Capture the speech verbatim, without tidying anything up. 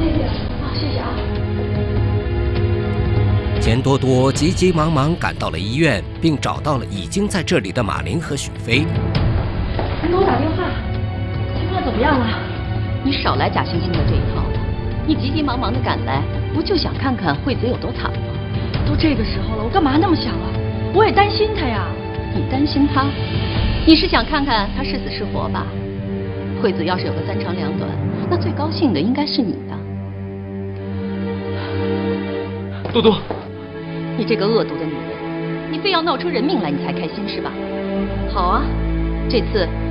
谢啊，谢谢啊。 钱多多急急忙忙赶到了医院，并找到了已经在这里的马林和许飞。 您给我打电话，情况怎么样了？ 你少来假惺惺的这一套了。你急急忙忙的赶来，不就想看看惠子有多惨吗？ 都这个时候了，我干嘛那么想啊？我也担心他呀。 你担心他？你是想看看他是死是活吧？惠子要是有个三长两短，那最高兴的应该是你呀。 多多。 你这个恶毒的女人，你非要闹出人命来，你才开心是吧？好啊，这次